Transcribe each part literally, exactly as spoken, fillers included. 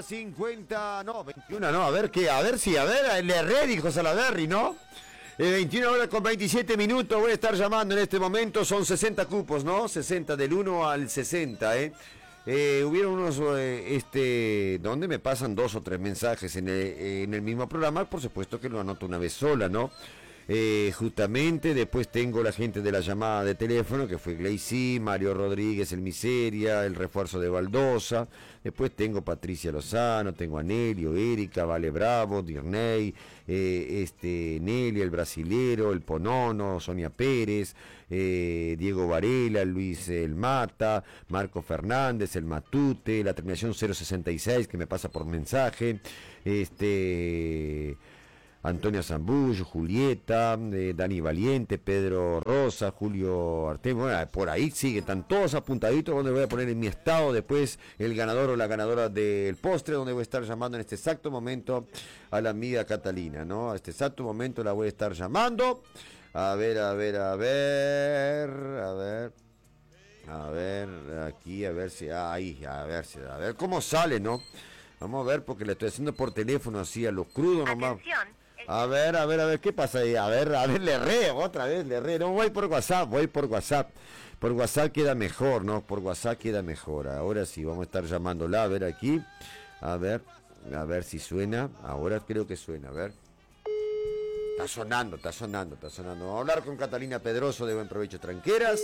cincuenta, no, veintiuno, no, a ver qué, a ver si, a ver, le erré, dijo Salaberry, ¿no? Eh, veintiuna horas con veintisiete minutos, voy a estar llamando en este momento, son sesenta cupos, ¿no? sesenta, del uno al sesenta, ¿eh? Eh, hubieron unos, eh, este, donde me pasan dos o tres mensajes en el, en el mismo programa, por supuesto que lo anoto una vez sola, ¿no? Eh, justamente, después tengo la gente de la llamada de teléfono, que fue Gleicy, Mario Rodríguez, el Miseria, el refuerzo de Baldosa, después tengo Patricia Lozano, tengo a Nelio, Erika, Vale Bravo, Dirney, eh, este, Nelly, el brasilero, el Ponono, Sonia Pérez, eh, Diego Varela, Luis El Mata, Marco Fernández, el Matute, la terminación cero sesenta y seis que me pasa por mensaje, este... Antonio Zambullo, Julieta, eh, Dani Valiente, Pedro Rosa, Julio Artemo, bueno, por ahí sigue, están todos apuntaditos, donde voy a poner en mi estado después el ganador o la ganadora del postre, donde voy a estar llamando en este exacto momento a la amiga Catalina, ¿no? A este exacto momento la voy a estar llamando, a ver, a ver, a ver, a ver, a ver, aquí, a ver si, ahí, a ver si, a ver cómo sale, ¿no? Vamos a ver, porque le estoy haciendo por teléfono así a los crudos nomás. A ver, a ver, a ver, ¿qué pasa ahí? A ver, a ver, le erré, otra vez le erré. No, voy por WhatsApp, voy por WhatsApp. Por WhatsApp queda mejor, ¿no? Por WhatsApp queda mejor. Ahora sí, vamos a estar llamándola, a ver aquí. A ver, a ver si suena. Ahora creo que suena, a ver. Está sonando, está sonando, está sonando. Vamos a hablar con Catalina Pedroso de Buen Provecho Tranqueras.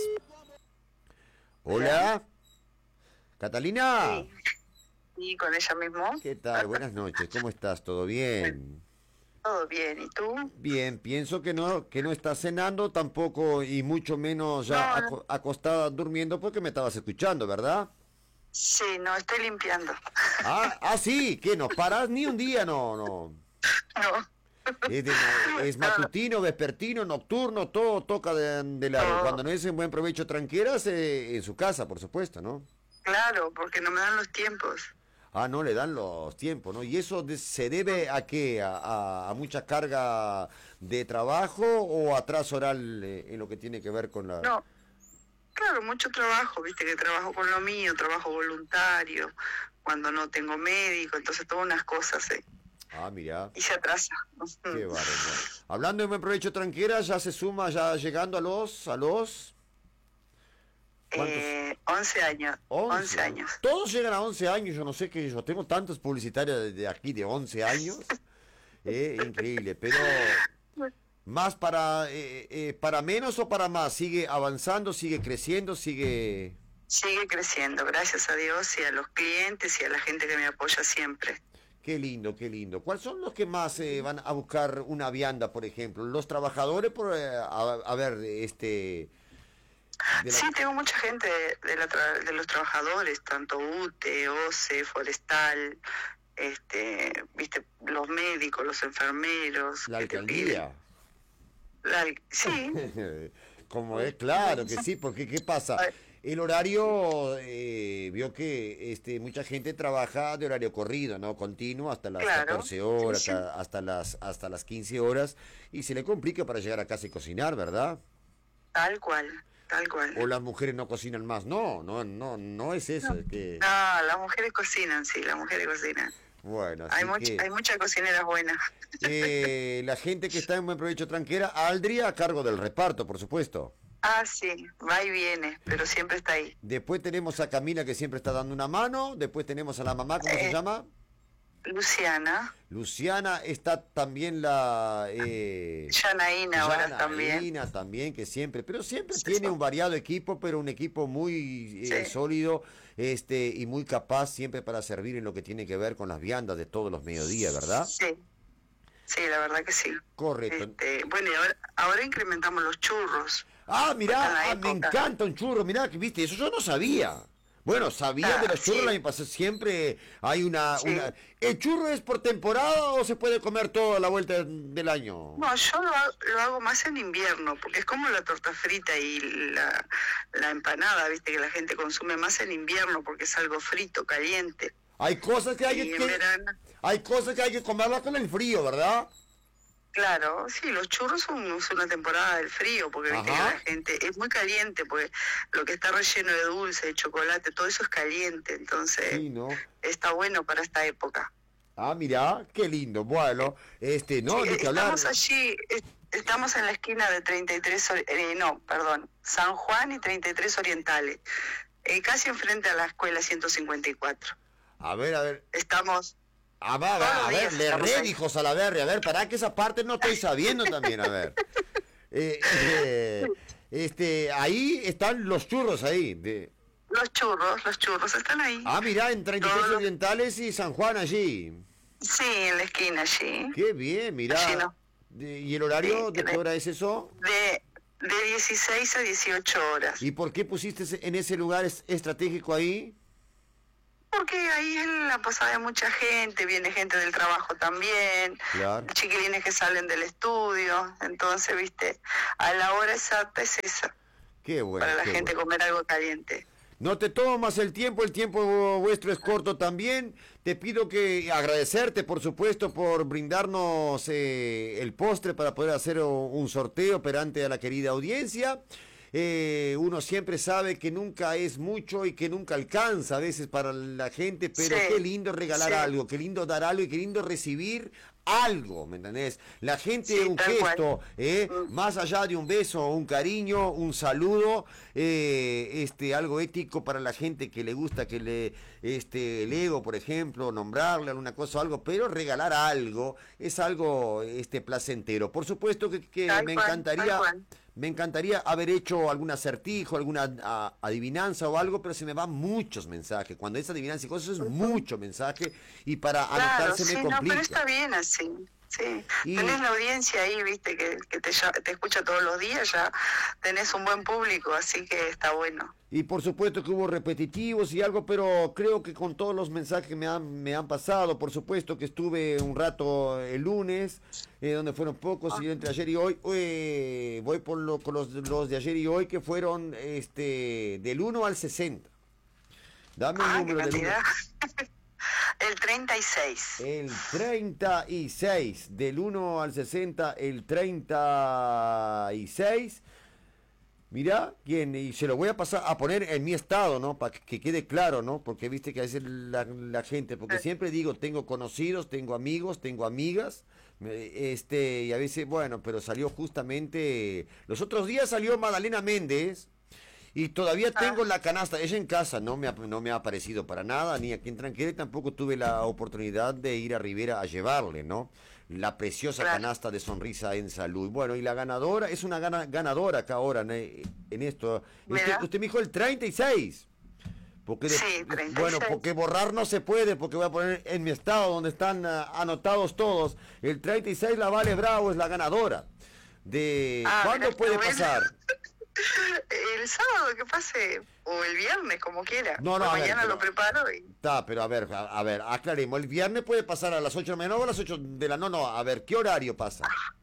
Hola. Catalina. Sí. Sí, con ella mismo. ¿Qué tal? Buenas noches, ¿cómo estás? ¿Todo bien? Todo bien, ¿y tú? Bien, pienso que no que no estás cenando tampoco y mucho menos ya no, aco- acostada durmiendo porque me estabas escuchando, ¿verdad? Sí, no, estoy limpiando. Ah, ah sí, ¿qué? ¿No paras ni un día? No, no. No. Es, de, es matutino, vespertino, nocturno, todo toca de, de lado. No. Cuando no es en Buen Provecho Tranqueras, eh, en su casa, por supuesto, ¿no? Claro, porque no me dan los tiempos. Ah, no le dan los tiempos, ¿no? ¿Y eso de- se debe a qué? ¿A, a, a mucha carga de trabajo o atraso oral eh, en lo que tiene que ver con la...? No, claro, mucho trabajo, viste que trabajo con lo mío, trabajo voluntario, cuando no tengo médico, entonces todas unas cosas, ¿eh? Ah, mira. Y se atrasa. Qué bárbaro. Hablando de Buen Provecho Tranquera, ya se suma, ya llegando a los... a los... Eh, once años. once años. Todos llegan a once años, yo no sé qué, yo tengo tantos publicitarios de, de aquí de once años. Eh, increíble, pero... ¿Más para, eh, eh, para menos o para más? ¿Sigue avanzando, sigue creciendo, sigue...? Sigue creciendo, gracias a Dios y a los clientes y a la gente que me apoya siempre. Qué lindo, qué lindo. ¿Cuáles son los que más eh, van a buscar una vianda, por ejemplo? ¿Los trabajadores? Por, eh, a, a ver, este... La... Sí, tengo mucha gente de, de, la tra... de los trabajadores, tanto U T E, O C E, Forestal, este, viste, los médicos, los enfermeros. La alcaldía. La... Sí. Como es, claro que sí, porque ¿qué pasa? El horario, eh, vio que este mucha gente trabaja de horario corrido, ¿no? Continuo, hasta las claro, catorce horas, sí, sí. Hasta, hasta las hasta las quince horas, y se le complica para llegar a casa y cocinar, ¿verdad? Tal cual. Tal cual. O las mujeres no cocinan más. No, no, no, no es eso. No, es que... no, las mujeres cocinan, sí, las mujeres cocinan. Bueno, así hay, much, que... hay muchas cocineras buenas. Eh, la gente que está en Buen Provecho Tranquera, Aldria a cargo del reparto, por supuesto. Ah, sí, va y viene, pero siempre está ahí. Después tenemos a Camila, que siempre está dando una mano. Después tenemos a la mamá, ¿cómo eh... se llama? Luciana. Luciana, está también la... Eh, Yanaína ahora también. Yanaína también, que siempre, pero siempre sí, tiene sí. un variado equipo, pero un equipo muy eh, sí. sólido este y muy capaz siempre para servir en lo que tiene que ver con las viandas de todos los mediodías, ¿verdad? Sí, sí, la verdad que sí. Correcto. Este, bueno, y ahora, ahora incrementamos los churros. Ah, mirá, ah, me encanta un churro, mirá, que viste, eso yo no sabía. Bueno, sabía ah, de los churros, sí. El año pasado siempre hay una, sí. una... ¿El churro es por temporada o se puede comer todo a la vuelta del año? No, yo lo hago, lo hago más en invierno, porque es como la torta frita y la, la empanada, viste, que la gente consume más en invierno, porque es algo frito, caliente. Hay cosas que hay que... Verano... Hay cosas que hay que comerlas con el frío, ¿verdad? Claro, sí, los churros son, son una temporada del frío, porque viste que la gente es muy caliente, porque lo que está relleno de dulce, de chocolate, todo eso es caliente, entonces Sí, ¿no? está bueno para esta época. Ah, mira, qué lindo. Bueno, este, no, Sí, de qué hablar. estamos allí, es- estamos en la esquina de treinta y tres, Ori- eh, no, perdón, San Juan y treinta y tres Orientales, eh, casi enfrente a la escuela ciento cincuenta y cuatro. A ver, a ver. Estamos A ver, todos a los ver, días le estamos re ahí. dijo Salaberry. A ver, para que esa parte no estoy sabiendo también, a ver. Eh, eh, este, ahí están los churros ahí. De... Los churros, los churros están ahí. Ah, mira, en treinta y tres Todos los- Orientales y San Juan allí. Sí, en la esquina allí. Qué bien, mira. Allí no. De- ¿Y el horario Sí, de qué de- hora es eso? De, de dieciséis a dieciocho horas. ¿Y por qué pusiste ese- en ese lugar es- estratégico ahí? Porque ahí es la posada de mucha gente, viene gente del trabajo también, Claro. chiquilines que salen del estudio, entonces, viste, a la hora exacta es esa, Qué bueno. para la qué gente bueno. comer algo caliente. No te tomo más el tiempo, el tiempo vuestro es corto también. Te pido que agradecerte, por supuesto, por brindarnos eh, el postre para poder hacer o- un sorteo perante a la querida audiencia. Eh, uno siempre sabe que nunca es mucho y que nunca alcanza a veces para la gente, pero Sí, qué lindo regalar sí. algo, qué lindo dar algo y qué lindo recibir algo, ¿me entendés? La gente, Sí, un tal gesto, cual. ¿eh? Mm. Más allá de un beso, un cariño, un saludo, eh, este, algo ético para la gente que le gusta que le, este, el ego, por ejemplo, nombrarle alguna cosa o algo, pero regalar algo es algo, este, placentero. Por supuesto que, que Tal me cual, encantaría, tal cual. me encantaría haber hecho algún acertijo, alguna a- adivinanza o algo, pero se me van muchos mensajes. Cuando es adivinanza y cosas es mucho mensaje y para Claro, anotarse sí, me no, complica. pero está bien así. Sí, Y- tenés la audiencia ahí, viste, que, que te, ya- te escucha todos los días, ya tenés un buen público, así que está bueno. Y por supuesto que hubo repetitivos y algo, pero creo que con todos los mensajes que me han, me han pasado, por supuesto que estuve un rato el lunes, eh, donde fueron pocos, y entre ayer y hoy, eh, voy por lo, con los, los de ayer y hoy, que fueron este del uno al sesenta. Dame Ah, el qué número del uno. cantidad. El treinta y seis. El treinta y seis, del uno al sesenta, el treinta y seis. Mirá, quién, y se lo voy a pasar a poner en mi estado, ¿no? Para que, que quede claro, ¿no? Porque viste que a veces la, la gente, porque siempre digo, tengo conocidos, tengo amigos, tengo amigas, me- este, y a veces, bueno, pero salió justamente, los otros días salió Magdalena Méndez, y todavía tengo la canasta, ella en casa no me ha, no me ha aparecido para nada, ni aquí en Tranquera, y tampoco tuve la oportunidad de ir a Rivera a llevarle, ¿no? La preciosa Claro. canasta de Sonrisa en Salud. Bueno, y la ganadora, es una gana- ganadora acá ahora en, en esto. Usted, Mira. usted me dijo el treinta y seis. Porque de- Sí, treinta y bueno, seis. porque borrar no se puede, porque voy a poner en mi estado donde están ah, anotados todos. El treinta y seis, la Vale Bravo es la ganadora. De Ah, ¿Cuándo mirá, puede qué bueno. pasar? El sábado que pase, o el viernes, como quiera. No, no, Pues a ver, mañana pero- lo preparo y... Está, pero a ver, a, a ver, aclaremos. El viernes puede pasar a las ocho de la mañana o a las ocho de la... No, no, a ver, ¿qué horario pasa?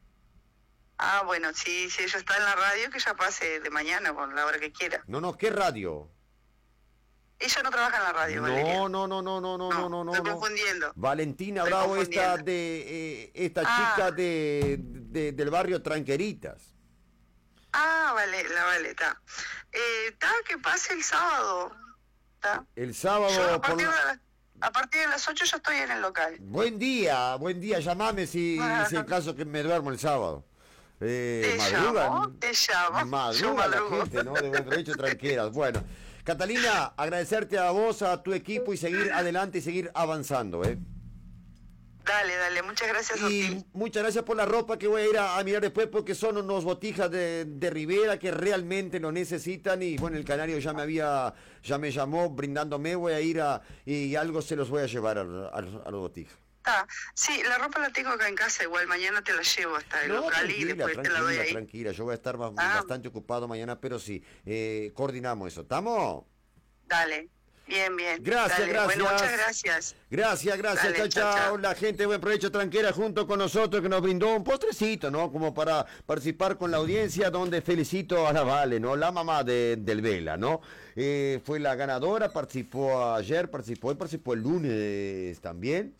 Ah, bueno, si, si ella está en la radio, que ella pase de mañana, con la hora que quiera. No, no, ¿qué radio? Ella no trabaja en la radio, Valeria. No, no, no, no, no, no, no, no, no. estoy no. confundiendo. Valentina Estoy Bravo, esta confundiendo. de eh, esta Ah. chica de, de- del barrio Tranqueritas. Ah, vale, la vale, está. Eh, está, que pase el sábado. Está. El sábado Yo a por partir, la- de, la- a partir de las ocho yo estoy en el local. Buen día, buen día, llamame si, Ah. si en caso que me duermo el sábado. Eh, ¿Te madruga, llamo? ¿Te llamo? Yo madruga la madrugo. gente, ¿no? De buen provecho, tranqueras. Bueno, Catalina, agradecerte a vos, a tu equipo y seguir adelante y seguir avanzando, ¿eh? Dale, dale, muchas gracias a Y ti. muchas gracias por la ropa que voy a ir a, a mirar después porque son unos botijas de, de Rivera que realmente lo necesitan y bueno, el canario ya me había, ya me llamó brindándome, voy a ir a, y algo se los voy a llevar a, a, a las botijas. Está. Sí, la ropa la tengo acá en casa, igual mañana te la llevo hasta el No, local y tranquila, después te la doy tranquila, ahí. tranquila, yo voy a estar ba- Ah. bastante ocupado mañana, pero sí, eh, coordinamos eso, ¿estamos? Dale, bien, bien. Gracias, Dale. gracias. Bueno, muchas gracias. Gracias, gracias, Dale, chao, chao, chao. chao. La gente de Buen Provecho Tranquera junto con nosotros que nos brindó un postrecito, ¿no? Como para participar con la audiencia, donde felicito a la Vale, ¿no? La mamá de, del Vela, ¿no? Eh, fue la ganadora, participó ayer, participó hoy, participó el lunes también.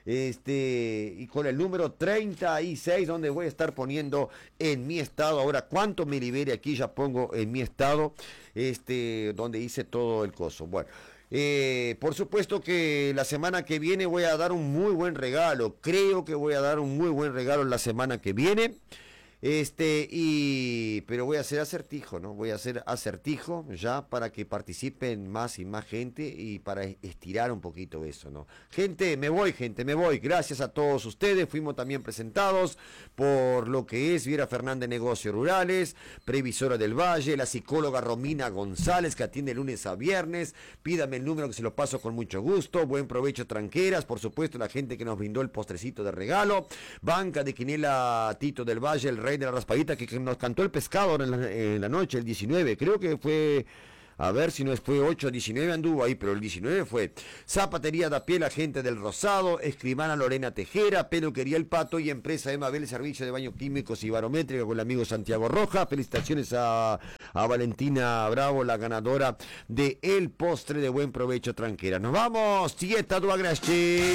Este, y con el número treinta y seis, donde voy a estar poniendo en mi estado. Ahora, ¿cuánto me libere aquí? Ya pongo en mi estado, este, donde hice todo el coso. Bueno. Eh, por supuesto que la semana que viene voy a dar un muy buen regalo. Creo que voy a dar un muy buen regalo la semana que viene. Este, y, pero voy a hacer acertijo, ¿no? Voy a hacer acertijo ya para que participen más y más gente y para estirar un poquito eso, ¿no? Gente, me voy, gente, me voy. Gracias a todos ustedes. Fuimos también presentados por lo que es Viera Fernández Negocios Rurales, Previsora del Valle, la psicóloga Romina González, que atiende lunes a viernes. Pídame el número que se lo paso con mucho gusto. Buen provecho, tranqueras. Por supuesto, la gente que nos brindó el postrecito de regalo. Banca de Quinela Tito del Valle, el rey de la raspadita, que, que nos cantó el pescado en la, en la noche, el diecinueve, creo que fue, a ver si no fue ocho, diecinueve anduvo ahí, pero el diecinueve fue. Zapatería da Pie, la gente del Rosado, Escribana Lorena Tejera, Peluquería El Pato y Empresa Emabel, servicio de baño químicos y barométrica con el amigo Santiago Roja. Felicitaciones a, a Valentina Bravo, la ganadora de el postre de buen provecho tranquera. Nos vamos, Tieta Duagrache.